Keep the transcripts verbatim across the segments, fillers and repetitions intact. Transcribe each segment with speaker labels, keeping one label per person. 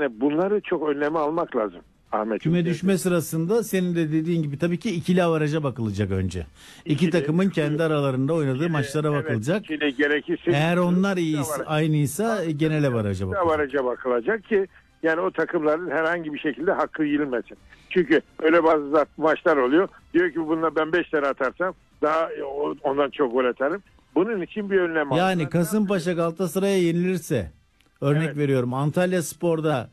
Speaker 1: Yani bunları çok önleme almak lazım Ahmet.
Speaker 2: Küme düşme sırasında senin de dediğin gibi tabii ki ikili averaja bakılacak önce. İki ikili, takımın kendi aralarında oynadığı ikili, maçlara bakılacak. Evet,
Speaker 1: ikili gerekirse
Speaker 2: eğer onlar iyiyse, aynıysa genel averaja bakılacak.
Speaker 1: Averaja bakılacak ki yani o takımların herhangi bir şekilde hakkı yenilmesin. Çünkü öyle bazı maçlar oluyor. Diyor ki bununla ben beş tane atarsam daha ondan çok gol atarım. Bunun için bir önlem almak.
Speaker 2: Yani Kasımpaşa Galatasaray'a yenilirse, örnek evet. veriyorum, Antalya Spor'da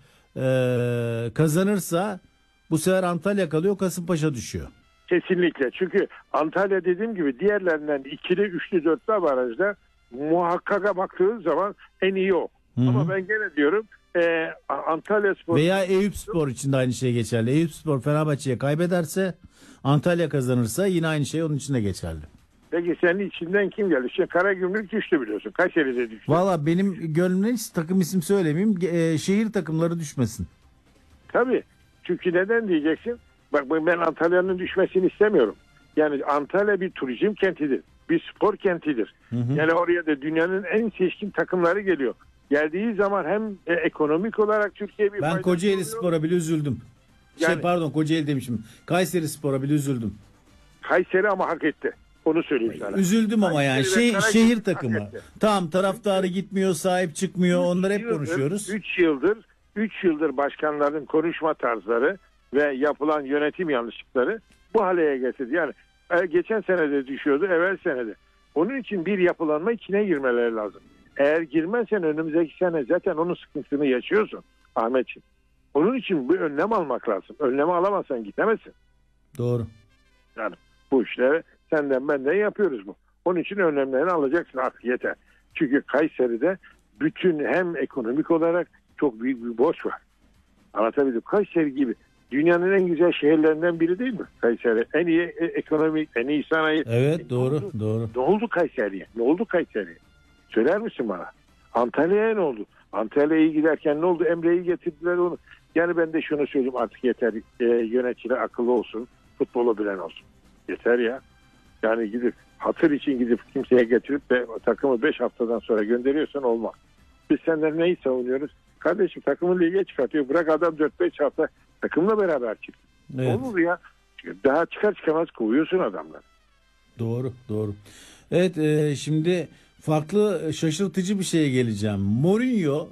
Speaker 2: e, kazanırsa bu sefer Antalya kalıyor, Kasımpaşa düşüyor.
Speaker 1: Kesinlikle. Çünkü Antalya dediğim gibi diğerlerinden ikili, üçlü, dörtlü avarajda muhakkaka baktığın zaman en iyi o. Hı-hı. Ama ben gene diyorum e, Antalya Spor
Speaker 2: veya Eyüpspor için de aynı şey geçerli. Eyüpspor Fenerbahçe'ye kaybederse, Antalya kazanırsa yine aynı şey onun için de geçerli.
Speaker 1: Peki senin içinden kim geldi? Şimdi Karagümrük düştü biliyorsun. Kayseri'de düştü.
Speaker 2: Valla benim gönlümden hiç takım isim söylemeyeyim. E, şehir takımları düşmesin.
Speaker 1: Tabii. Çünkü neden diyeceksin? Bak ben Antalya'nın düşmesini istemiyorum. Yani Antalya bir turizm kentidir. Bir spor kentidir. Hı hı. Yani oraya da dünyanın en seçkin takımları geliyor. Geldiği zaman hem e, ekonomik olarak Türkiye bir...
Speaker 2: Ben Kocaeli Spor'a bile üzüldüm. Yani, şey pardon Kocaeli demişim. Kayseri Spor'a bile üzüldüm.
Speaker 1: Kayseri ama hak etti. Onu söyleyeyim sana.
Speaker 2: Üzüldüm ama yani şey, şehir takımı. Tamam, taraftarı gitmiyor, sahip çıkmıyor. Onları hep konuşuyoruz.
Speaker 1: üç yıldır üç yıldır başkanların konuşma tarzları ve yapılan yönetim yanlışlıkları bu hale getirdi. Yani geçen sene de düşüyordu, evvel sene de. Onun için bir yapılanma içine girmeleri lazım. Eğer girmezsen önümüzdeki sene zaten onun sıkıntısını yaşıyorsun Ahmetciğim. Onun için bir önlem almak lazım. Önlemi alamazsan gidemezsin.
Speaker 2: Doğru.
Speaker 1: Yani bu işleri senden benden yapıyoruz bu. Onun için önlemlerini alacaksın artık, yeter. Çünkü Kayseri'de bütün hem ekonomik olarak çok büyük bir borç var. Anlatabildim. Kayseri gibi dünyanın en güzel şehirlerinden biri değil mi Kayseri? En iyi ekonomi, en iyi sanayi.
Speaker 2: Evet, doğru,
Speaker 1: oldu?
Speaker 2: doğru.
Speaker 1: Ne oldu Kayseri'ye? Ne oldu Kayseri'ye? Söyler misin bana? Antalya'ya ne oldu? Antalya'ya giderken ne oldu? Emre'yi getirdiler onu. Yani ben de şunu söyleyeyim artık, yeter. E, yöneticiler akıllı olsun. Futbolu bilen olsun. Yeter ya. Yani gidip hatır için gidip kimseye getirip de takımı beş haftadan sonra gönderiyorsan olmaz. Biz senden neyi savunuyoruz? Kardeşim takımı lige çıkartıyor. Bırak adam dört beş hafta takımla beraber çıksın. Evet. Olur ya. Daha çıkar çıkamaz kovuyorsun adamları.
Speaker 2: Doğru, doğru. Evet, e, şimdi farklı, şaşırtıcı bir şeye geleceğim. Mourinho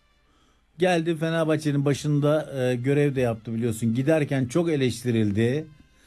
Speaker 2: geldi, Fenerbahçe'nin başında e, görev de yaptı biliyorsun. Giderken çok eleştirildi.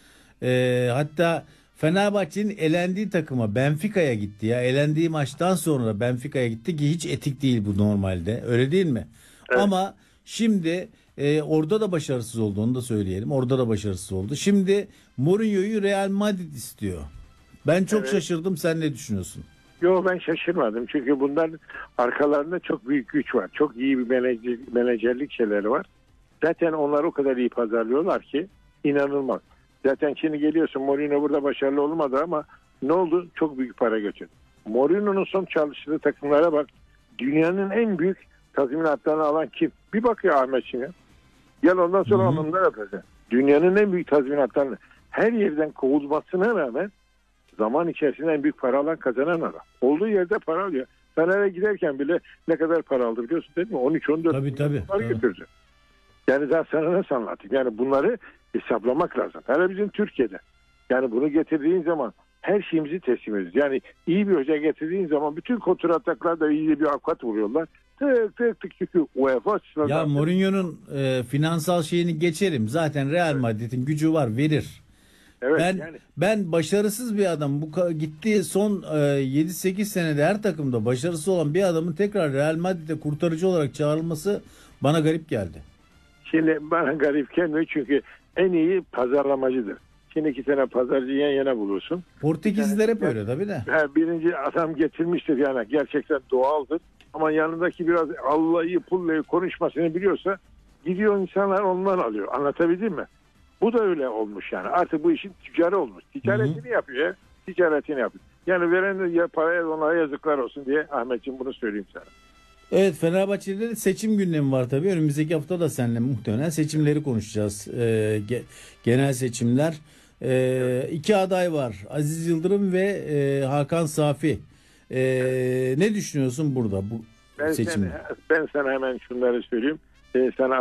Speaker 2: E, hatta Fenerbahçe'nin elendiği takıma, Benfica'ya gitti ya. Elendiği maçtan sonra Benfica'ya gitti ki hiç etik değil bu normalde. Öyle değil mi? Evet. Ama şimdi e, orada da başarısız oldu, onu da söyleyelim. Orada da başarısız oldu. Şimdi Mourinho'yu Real Madrid istiyor. Ben çok evet. şaşırdım. Sen ne düşünüyorsun?
Speaker 1: Yok, ben şaşırmadım. Çünkü bunların arkalarında çok büyük güç var. Çok iyi bir menajer, menajerlik şeyleri var. Zaten onlar o kadar iyi pazarlıyorlar ki inanılmaz. Zaten şimdi geliyorsun, Mourinho burada başarılı olmadı ama ne oldu? Çok büyük para götürdü. Mourinho'nun son çalıştığı takımlara bak. Dünyanın en büyük tazminatlarını alan kim? Bir bakıyor Ahmetciğim ya. Gel ondan sonra anlamda yapacak. Dünyanın en büyük tazminatlarını her yerden kovulmasına rağmen zaman içerisinde en büyük para alan, kazanan adam. Olduğu yerde para alıyor. Fener'e giderken bile ne kadar para aldı biliyorsun değil mi? on üç on dört
Speaker 2: tabii, tabii,
Speaker 1: para götürdü. Yani daha sana nasıl anlatayım? Yani bunları hesaplamak lazım. Hele bizim Türkiye'de. Yani bunu getirdiğin zaman her şeyimizi teslim ediyoruz. Yani iyi bir hoca getirdiğin zaman bütün kontratlar da iyi bir avukat vuruyorlar. Tık tık tık çünkü UEFA açısından.
Speaker 2: Ya Mourinho'nun e, finansal şeyini geçerim. Zaten Real Madrid'in gücü var, verir. Evet, ben yani. ben başarısız bir adam. Bu gittiği son e, yedi sekiz senede her takımda başarısız olan bir adamın tekrar Real Madrid'de kurtarıcı olarak çağrılması bana garip geldi.
Speaker 1: Şimdi bana garip gelmiyor çünkü en iyi pazarlamacıdır. Şimdi iki tane pazarcı yan yana bulursun.
Speaker 2: Portekizliler hep öyle tabii de.
Speaker 1: Birinci adam getirmiştir yani, gerçekten doğaldır. Ama yanındaki biraz Allah'ı pullayı konuşmasını biliyorsa gidiyor, insanlar ondan alıyor. Anlatabildim mi? Bu da öyle olmuş yani. Artık bu işin ticari olmuş. Ticaretini Hı-hı. yapıyor ya. Ticaretini yapıyor. Yani veren ya paraya onlara yazıklar olsun diye Ahmetciğim bunu söyleyeyim sana.
Speaker 2: Evet, Fenerbahçe'de de seçim gündemi var tabii. Önümüzdeki hafta da seninle muhtemelen seçimleri konuşacağız. Ee, ge- genel seçimler. Ee, iki aday var. Aziz Yıldırım ve e, Hakan Safi. Ee, ne düşünüyorsun burada bu
Speaker 1: ben
Speaker 2: seçimde?
Speaker 1: Sana, ben sana hemen şunları söyleyeyim. Ee, sana